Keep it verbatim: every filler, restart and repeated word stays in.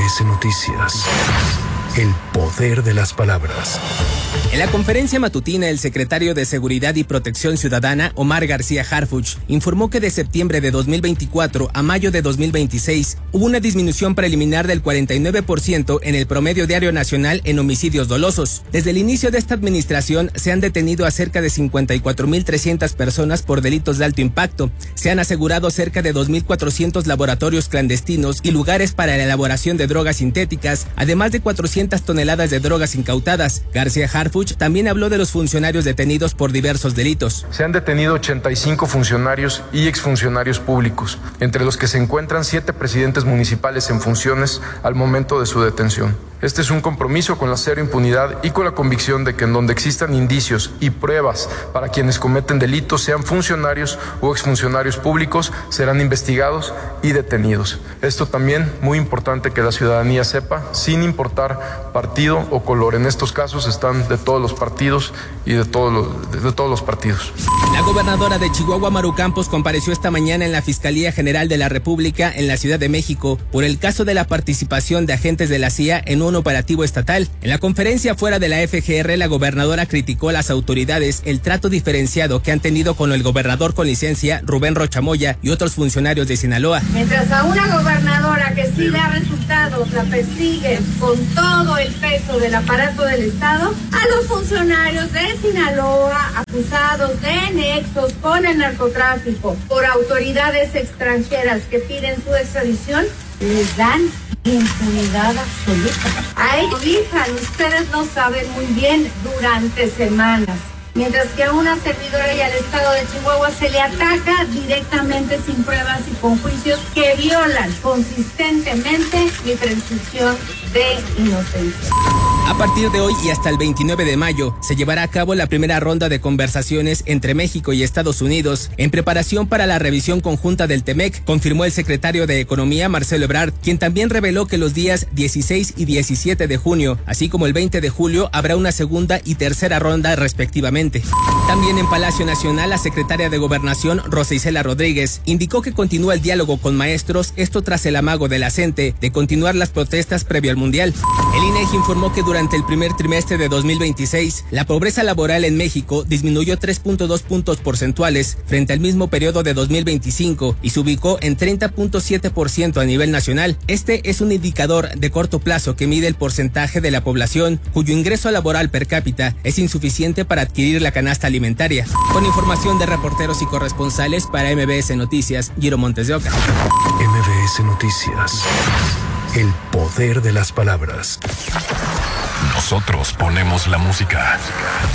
S Noticias. El poder de las palabras. En la conferencia matutina, el secretario de Seguridad y Protección Ciudadana, Omar García Harfuch, informó que de septiembre de dos mil veinticuatro a mayo de dos mil veintiséis hubo una disminución preliminar del cuarenta y nueve por ciento en el promedio diario nacional en homicidios dolosos. Desde el inicio de esta administración se han detenido a cerca de cincuenta y cuatro mil trescientas personas por delitos de alto impacto. Se han asegurado cerca de dos mil cuatrocientos laboratorios clandestinos y lugares para la elaboración de drogas sintéticas, además de cuatrocientas toneladas de drogas incautadas. García Harfuch también habló de los funcionarios detenidos por diversos delitos. Se han detenido ochenta y cinco funcionarios y exfuncionarios públicos, entre los que se encuentran siete presidentes municipales en funciones al momento de su detención. Este es un compromiso con la cero impunidad y con la convicción de que en donde existan indicios y pruebas para quienes cometen delitos, sean funcionarios o exfuncionarios públicos, serán investigados y detenidos. Esto también muy importante que la ciudadanía sepa, sin importar partido o color. En estos casos están de todos los partidos y de todos los, de, de todos los partidos. La gobernadora de Chihuahua, Maru Campos, compareció esta mañana en la Fiscalía General de la República en la Ciudad de México por el caso de la participación de agentes de la C I A en un operativo estatal. En la conferencia fuera de la F G R, la gobernadora criticó a las autoridades el trato diferenciado que han tenido con el gobernador con licencia, Rubén Rocha Moya, y otros funcionarios de Sinaloa. Mientras a una gobernadora que sí da resultados la persiguen con todo el peso del aparato del Estado, a los funcionarios de Sinaloa acusados de nexos con el narcotráfico por autoridades extranjeras que piden su extradición, les dan impunidad absoluta. A ellos dijan, ustedes no saben muy bien, durante semanas. Mientras que a una servidora y al Estado de Chihuahua se le ataca directamente sin pruebas y con juicios que violan consistentemente mi presunción de inocencia. A partir de hoy y hasta el veintinueve de mayo se llevará a cabo la primera ronda de conversaciones entre México y Estados Unidos en preparación para la revisión conjunta del TEMEC, confirmó el secretario de Economía, Marcelo Ebrard, quien también reveló que los días dieciséis y diecisiete de junio, así como el veinte de julio, habrá una segunda y tercera ronda respectivamente. También en Palacio Nacional, la secretaria de Gobernación, Rosa Isela Rodríguez, indicó que continúa el diálogo con maestros, esto tras el amago de la CENTE de continuar las protestas previo al Mundial. El INEGI informó que durante el primer trimestre de dos mil veintiséis, la pobreza laboral en México disminuyó tres punto dos puntos porcentuales frente al mismo periodo de dos mil veinticinco y se ubicó en treinta punto siete por ciento a nivel nacional. Este es un indicador de corto plazo que mide el porcentaje de la población cuyo ingreso laboral per cápita es insuficiente para adquirir la canasta alimentaria. Con información de reporteros y corresponsales para M B S Noticias, Giro Montes de Oca. M B S Noticias. El poder de las palabras. Nosotros ponemos la música.